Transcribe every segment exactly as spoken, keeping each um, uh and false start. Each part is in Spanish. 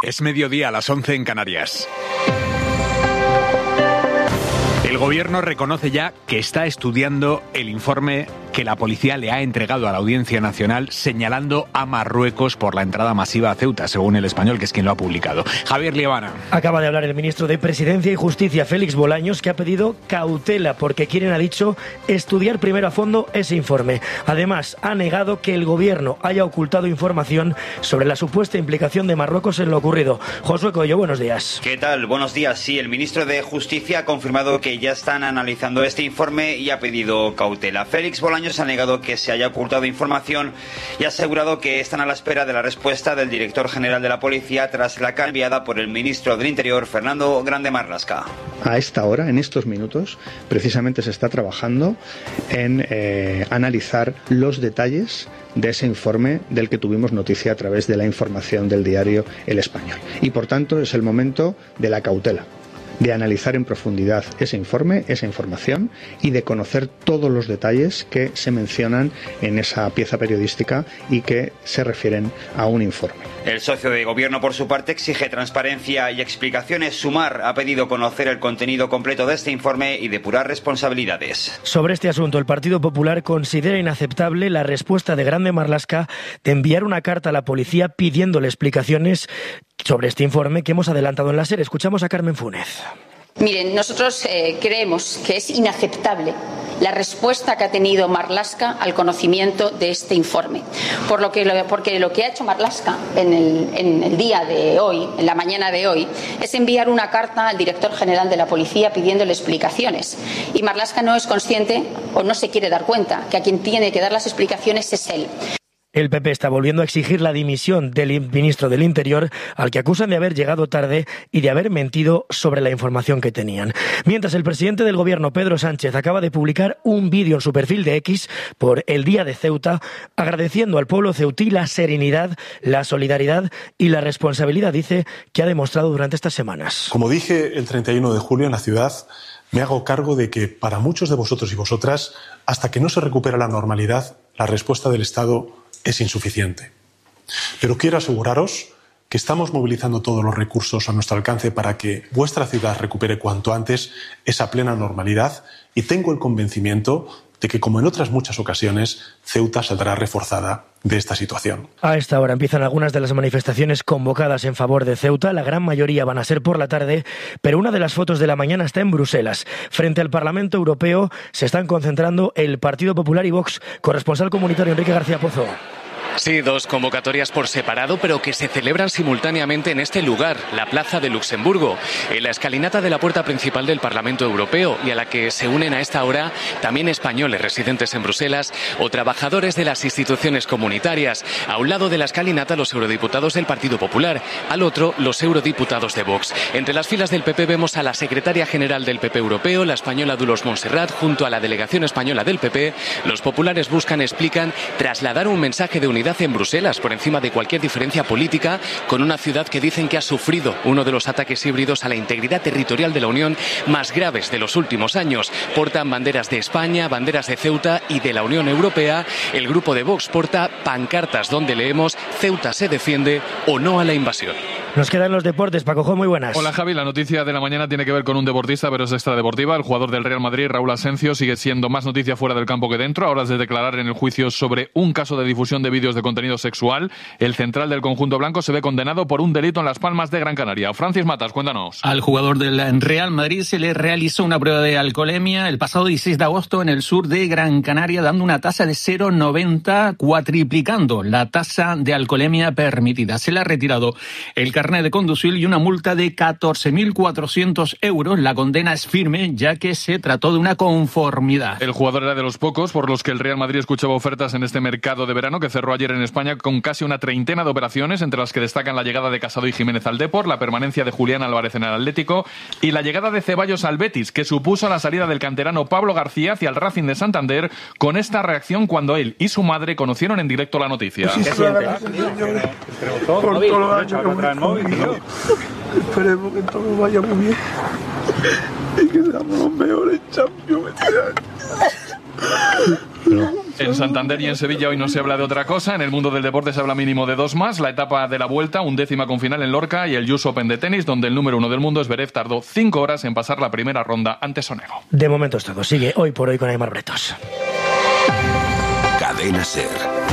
Es mediodía, a las once en Canarias. El gobierno reconoce ya que está estudiando el informe que la policía le ha entregado a la Audiencia Nacional señalando a Marruecos por la entrada masiva a Ceuta, según El Español, que es quien lo ha publicado. Javier Liebana. Acaba de hablar el ministro de Presidencia y Justicia, Félix Bolaños, que ha pedido cautela porque quieren, ha dicho, estudiar primero a fondo ese informe. Además, ha negado que el gobierno haya ocultado información sobre la supuesta implicación de Marruecos en lo ocurrido. Josué Coello, buenos días. ¿Qué tal? Buenos días. Sí, el ministro de Justicia ha confirmado que ya están analizando este informe y ha pedido cautela. Félix Bolaños ha negado que se haya ocultado información y ha asegurado que están a la espera de la respuesta del director general de la policía tras la carta enviada por el ministro del Interior, Fernando Grande Marlaska. A esta hora, en estos minutos, precisamente se está trabajando en eh, analizar los detalles de ese informe del que tuvimos noticia a través de la información del diario El Español. Y por tanto es el momento de la cautela, de analizar en profundidad ese informe, esa información y de conocer todos los detalles que se mencionan en esa pieza periodística y que se refieren a un informe. El socio de gobierno, por su parte, exige transparencia y explicaciones. Sumar ha pedido conocer el contenido completo de este informe y depurar responsabilidades. Sobre este asunto, el Partido Popular considera inaceptable la respuesta de Grande Marlaska de enviar una carta a la policía pidiéndole explicaciones sobre este informe que hemos adelantado en la SER. Escuchamos a Carmen Funes. Miren, nosotros eh, creemos que es inaceptable la respuesta que ha tenido Marlaska al conocimiento de este informe. Por lo que, porque lo que ha hecho Marlaska en el, en el día de hoy, en la mañana de hoy, es enviar una carta al director general de la policía pidiéndole explicaciones. Y Marlaska no es consciente o no se quiere dar cuenta que a quien tiene que dar las explicaciones es él. El P P está volviendo a exigir la dimisión del ministro del Interior, al que acusan de haber llegado tarde y de haber mentido sobre la información que tenían. Mientras, el presidente del gobierno, Pedro Sánchez, acaba de publicar un vídeo en su perfil de X por el Día de Ceuta, agradeciendo al pueblo ceutí la serenidad, la solidaridad y la responsabilidad, dice, que ha demostrado durante estas semanas. Como dije el treinta y uno de julio en la ciudad, me hago cargo de que para muchos de vosotros y vosotras, hasta que no se recupera la normalidad, la respuesta del Estado es insuficiente. Pero quiero aseguraros que estamos movilizando todos los recursos a nuestro alcance para que vuestra ciudad recupere cuanto antes esa plena normalidad, y tengo el convencimiento de que, como en otras muchas ocasiones, Ceuta saldrá reforzada de esta situación. A esta hora empiezan algunas de las manifestaciones convocadas en favor de Ceuta. La gran mayoría van a ser por la tarde, pero una de las fotos de la mañana está en Bruselas. Frente al Parlamento Europeo se están concentrando el Partido Popular y Vox. Corresponsal comunitario Enrique García Pozo. Sí, dos convocatorias por separado, pero que se celebran simultáneamente en este lugar, la Plaza de Luxemburgo, en la escalinata de la puerta principal del Parlamento Europeo, y a la que se unen a esta hora también españoles residentes en Bruselas o trabajadores de las instituciones comunitarias. A un lado de la escalinata, los eurodiputados del Partido Popular, al otro, los eurodiputados de Vox. Entre las filas del P P vemos a la secretaria general del P P europeo, la española Dolors Montserrat, junto a la delegación española del P P. Los populares buscan, explican, trasladar un mensaje de unidad en Bruselas por encima de cualquier diferencia política, con una ciudad que dicen que ha sufrido uno de los ataques híbridos a la integridad territorial de la Unión más graves de los últimos años. Portan banderas de España, banderas de Ceuta y de la Unión Europea. El grupo de Vox porta pancartas donde leemos: Ceuta se defiende o no a la invasión. Nos quedan los deportes. Paco, muy buenas. Hola, Javi. La noticia de la mañana tiene que ver con un deportista, pero es extradeportiva. El jugador del Real Madrid, Raúl Asencio, sigue siendo más noticia fuera del campo que dentro. Ahora es de declarar en el juicio sobre un caso de difusión de vídeos de contenido sexual. El central del conjunto blanco se ve condenado por un delito en Las Palmas de Gran Canaria. Francis Matas, cuéntanos. Al jugador del Real Madrid se le realizó una prueba de alcoholemia el pasado dieciséis de agosto en el sur de Gran Canaria, dando una tasa de cero coma noventa, cuatriplicando la tasa de alcoholemia permitida. Se le ha retirado el carnet de conducir y una multa de catorce mil cuatrocientos euros. La condena es firme, ya que se trató de una conformidad. El jugador era de los pocos por los que el Real Madrid escuchaba ofertas en este mercado de verano que cerró ayer en España, con casi una treintena de operaciones, entre las que destacan la llegada de Casado y Jiménez al Depor, la permanencia de Julián Álvarez en el Atlético y la llegada de Ceballos al Betis, que supuso la salida del canterano Pablo García hacia el Racing de Santander, con esta reacción cuando él y su madre conocieron en directo la noticia. ¿Qué sientes? Por todos los años que me conmigo. Esperemos que todo vaya muy bien y que seamos los mejores champions este año. En Santander y en Sevilla hoy no se habla de otra cosa. En el mundo del deporte se habla mínimo de dos más. La etapa de la Vuelta, undécima con final en Lorca, y el U S Open de tenis, donde el número uno del mundo, Zverev, tardó cinco horas en pasar la primera ronda ante Sonego. De momento es todo. Sigue Hoy por Hoy con Aimar Bretos. Cadena SER.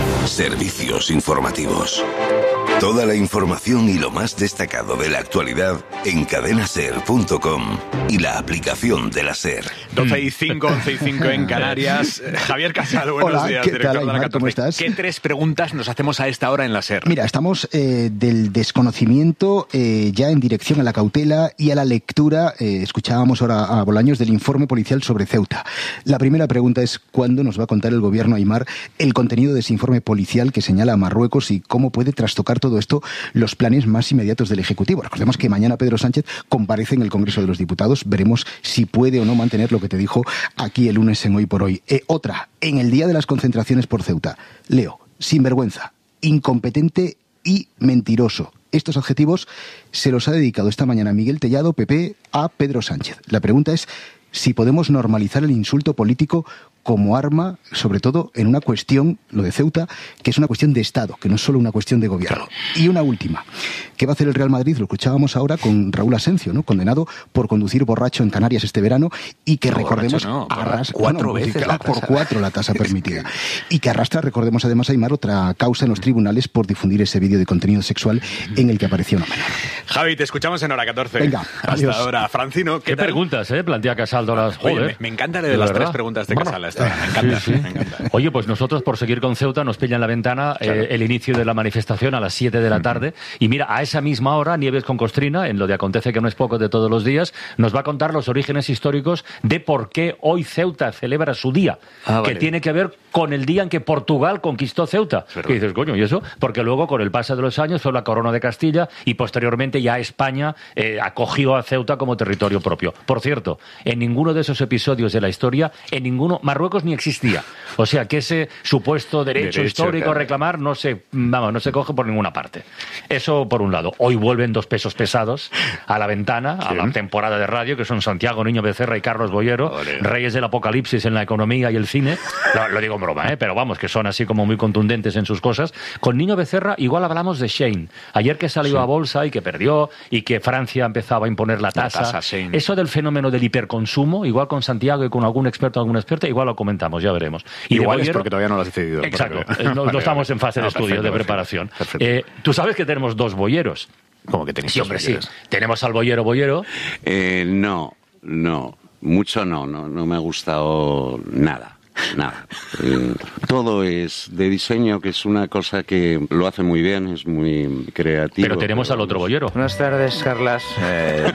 Servicios informativos. Toda la información y lo más destacado de la actualidad en cadena ser punto com y la aplicación de la SER. doce y cinco, once y cinco en Canarias. Javier Casal, buenos Hola, días, ¿qué director tal, de la Aymar? catorce. ¿Cómo estás? ¿Qué tres preguntas nos hacemos a esta hora en la SER? Mira, estamos eh, del desconocimiento eh, ya en dirección a la cautela y a la lectura. Eh, escuchábamos ahora a Bolaños del informe policial sobre Ceuta. La primera pregunta es ¿cuándo nos va a contar el gobierno, Aymar, el contenido de ese informe policial que señala a Marruecos y cómo puede trastocar todo esto los planes más inmediatos del Ejecutivo? Recordemos que mañana Pedro Sánchez comparece en el Congreso de los Diputados. Veremos si puede o no mantener lo que te dijo aquí el lunes en Hoy por Hoy. Eh, otra, en el día de las concentraciones por Ceuta. Leo, sinvergüenza, incompetente y mentiroso. Estos adjetivos se los ha dedicado esta mañana Miguel Tellado, P P, a Pedro Sánchez. La pregunta es si podemos normalizar el insulto político como arma, sobre todo en una cuestión, lo de Ceuta, que es una cuestión de Estado, que no es solo una cuestión de gobierno. Y una última. ¿Qué va a hacer el Real Madrid? Lo escuchábamos ahora con Raúl Asencio, ¿no? Condenado por conducir borracho en Canarias este verano y que no, recordemos no, arrastra cuatro bueno, veces la por cuatro la tasa permitida. Y que arrastra, recordemos además, Aymar, otra causa en los tribunales por difundir ese vídeo de contenido sexual en el que apareció una menor. Javi, te escuchamos en Hora catorce. Venga, hasta adiós. ahora. Francino, ¿qué, ¿Qué tal? preguntas, eh? Plantea Casal de las... Oye, Joder. me, me encanta lo de, ¿De las verdad? tres preguntas de Casal a esta hora. Me encanta, Sí, sí. me encanta. Oye, pues nosotros por seguir con Ceuta nos pillan la ventana Claro. eh, el inicio de la manifestación a las siete de la tarde y mira, a esa misma hora Nieves con Costrina, en lo de Acontece que no es poco de todos los días, nos va a contar los orígenes históricos de por qué hoy Ceuta celebra su día, Ah, que vale. tiene que ver con el día en que Portugal conquistó Ceuta. Verdad. Y dices, coño, ¿y eso? Porque luego con el paso de los años fue la corona de Castilla y posteriormente ya España eh, acogió a Ceuta como territorio propio. Por cierto, en ninguno de esos episodios de la historia, en ninguno, Marruecos ni existía. O sea que ese supuesto derecho, Derecho, histórico claro. a reclamar no se, vamos, no se coge por ninguna parte. Eso por un lado. Hoy vuelven dos pesos pesados a la ventana, a la temporada de radio, que son Santiago Niño Becerra y Carlos Boyero, Ole. reyes del apocalipsis en la economía y el cine. Lo, lo digo en broma, ¿eh? Pero vamos, que son así como muy contundentes en sus cosas. Con Niño Becerra igual hablamos de Shein. Ayer que salió Sí. a bolsa y que perdió y que Francia empezaba a imponer la tasa. tasa Shein. Eso del fenómeno del hiperconsumo, igual con Santiago y con algún experto, alguna experta, igual lo comentamos, ya veremos. Y de Igual es Boyero- porque todavía no lo has decidido. Exacto, Porque- eh, no, no Vale, estamos vale. en fase de No, estudio, perfecto, de perfecto, preparación. perfecto. Eh, Tú sabes que tenemos dos boyeros. ¿Cómo que tenéis Sí, dos hombre, sí. boyeros? Tenemos al boyero boyero. Eh, no, no, mucho no, no, no me ha gustado nada, nada. Eh, todo es de diseño, que es una cosa que lo hace muy bien, es muy creativo. Pero tenemos al otro boyero. Buenas tardes, Carlas. Eh,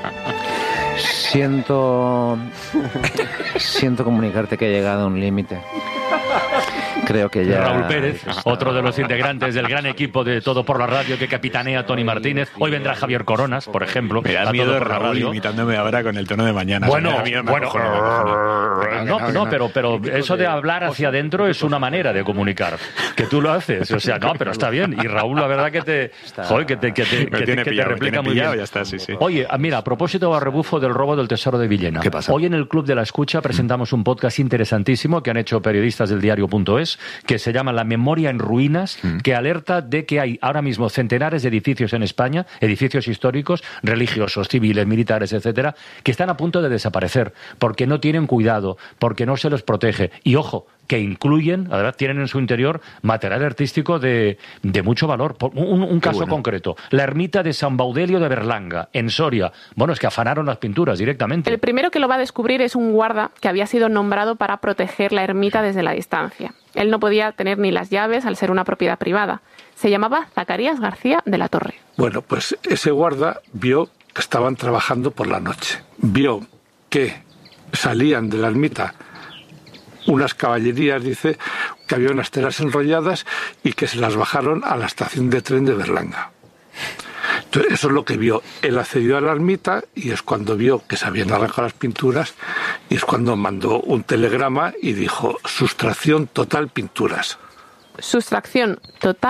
siento, siento comunicarte que he llegado a un límite. Creo que ya... Raúl Pérez, otro de los integrantes del gran equipo de Todo por la Radio que capitanea Tony Martínez. Hoy vendrá Javier Coronas, por ejemplo. Me da a miedo Todo por la Raúl Radio. imitándome ahora con el tono de mañana. Bueno, Me da miedo, me bueno, acojono, me acojono. no, no, pero, pero eso de hablar hacia adentro es una manera de comunicar. Que tú lo haces, o sea, no, pero está bien. Y Raúl, la verdad que te, joder, que te, que te, Me que te- tiene que te pillado, me replica tiene muy pillado, bien. ya está, sí, sí. Oye, ah, mira, a propósito a rebufo del robo del tesoro de Villena. ¿Qué pasa? Hoy en el Club de la Escucha presentamos un podcast interesantísimo que han hecho periodistas del diario punto es, que se llama La memoria en ruinas, que alerta de que hay ahora mismo centenares de edificios en España, edificios históricos, religiosos, civiles, militares, etcétera, que están a punto de desaparecer porque no tienen cuidado, porque no se los protege. Y ojo, que incluyen, además tienen en su interior material artístico de, de mucho valor. Por- Un, un caso bueno. concreto, la ermita de San Baudelio de Berlanga, en Soria. Bueno, es que afanaron las pinturas directamente. El primero que lo va a descubrir es un guarda que había sido nombrado para proteger la ermita desde la distancia. Él no podía tener ni las llaves al ser una propiedad privada. Se llamaba Zacarías García de la Torre. Bueno, pues ese guarda vio que estaban trabajando por la noche. Vio que salían de la ermita unas caballerías, dice, que había unas telas enrolladas y que se las bajaron a la estación de tren de Berlanga. Entonces, eso es lo que vio. Él accedió a la ermita y es cuando vio que se habían arrancado las pinturas y es cuando mandó un telegrama y dijo, sustracción total pinturas. Sustracción total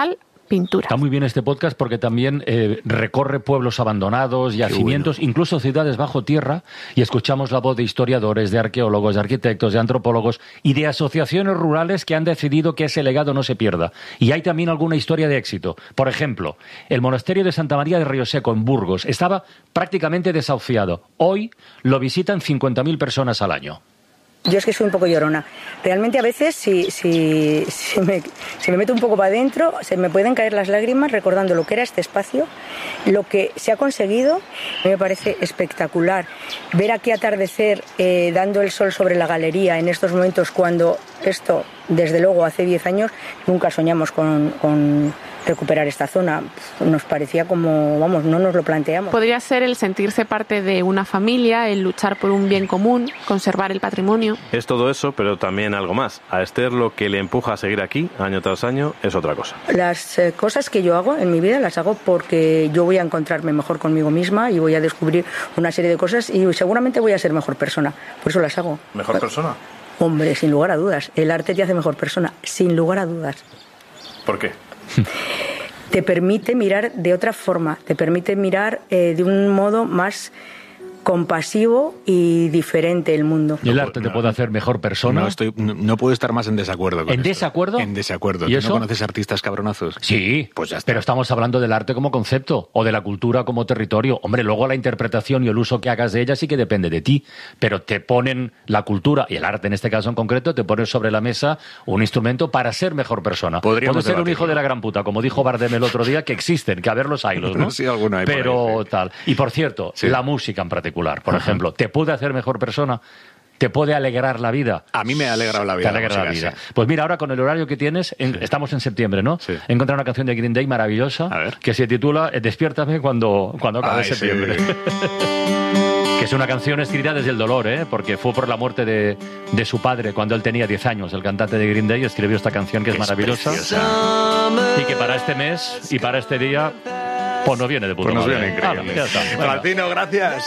pinturas. Está muy bien este podcast porque también eh, recorre pueblos abandonados, yacimientos, bueno. incluso ciudades bajo tierra, y escuchamos la voz de historiadores, de arqueólogos, de arquitectos, de antropólogos y de asociaciones rurales que han decidido que ese legado no se pierda. Y hay también alguna historia de éxito. Por ejemplo, el monasterio de Santa María de Río Seco, en Burgos, estaba prácticamente desahuciado. Hoy lo visitan cincuenta mil personas al año. Yo es que soy un poco llorona. Realmente a veces si, si, si, me, si me meto un poco para adentro se me pueden caer las lágrimas recordando lo que era este espacio, lo que se ha conseguido. Me parece espectacular ver aquí atardecer eh, dando el sol sobre la galería en estos momentos, cuando esto, desde luego, hace diez años nunca soñamos con, con recuperar esta zona. Nos parecía como, vamos, no nos lo planteamos. Podría ser el sentirse parte de una familia, el luchar por un bien común, conservar el patrimonio. Es todo eso, pero también algo más. A Esther lo que le empuja a seguir aquí, año tras año, es otra cosa. Las eh, cosas que yo hago en mi vida las hago porque yo voy a encontrarme mejor conmigo misma y voy a descubrir una serie de cosas y seguramente voy a ser mejor persona. Por eso las hago. ¿Mejor persona? Hombre, sin lugar a dudas. El arte te hace mejor persona, sin lugar a dudas. ¿Por qué? Te permite mirar de otra forma, te permite mirar eh, de un modo más compasivo y diferente el mundo. ¿Y el arte te puede hacer mejor persona? No, estoy, no, no puedo estar más en desacuerdo con ¿En esto. desacuerdo? En desacuerdo. ¿Y ¿Tú eso? no conoces artistas cabronazos? Sí, pues ya está. Pero estamos hablando del arte como concepto o de la cultura como territorio. Hombre, luego la interpretación y el uso que hagas de ella sí que depende de ti, pero te ponen la cultura y el arte en este caso en concreto, te ponen sobre la mesa un instrumento para ser mejor persona. Podríamos Puede ser un debatirlo. hijo de la gran puta, como dijo Bardem el otro día, que existen, que a ver los hilos, ¿no? Sí, alguno hay por Pero ahí, sí. tal. Y por cierto, Sí. la música en particular, por Ajá. ejemplo, ¿te puede hacer mejor persona? ¿Te puede alegrar la vida? A mí me ha alegrado la vida. Te alegra la, la música, vida. sí. Pues mira, ahora con el horario que tienes, en- estamos en septiembre, ¿no? Sí. He encontrado una canción de Green Day maravillosa que se titula eh, Despiértame cuando, cuando acabe Ay, sí. septiembre. Que es una canción escrita desde el dolor, ¿eh? Porque fue por la muerte de, de su padre cuando él tenía diez años. El cantante de Green Day escribió esta canción que es, Es maravillosa. preciosa. Y que para este mes y para este día, pues nos viene de puta Pues nos madre. viene increíble. Hala, ya está. Venga. Martino, gracias.